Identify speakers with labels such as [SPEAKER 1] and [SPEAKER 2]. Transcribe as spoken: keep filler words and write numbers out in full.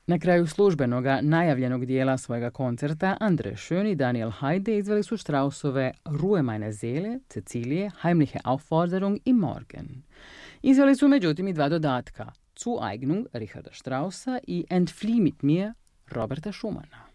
[SPEAKER 1] Na kraju službenoga najavljenog dijela svojega koncerta Andre Schön i Daniel Haide izveli su Straussove Ruhe meine Seele, Cecilije, Heimliche Aufforderung i Morgen. Izveli su međutim i dva dodatka, Zueignung Richarda Straussa i Entflieh mit mir Roberta Schumana.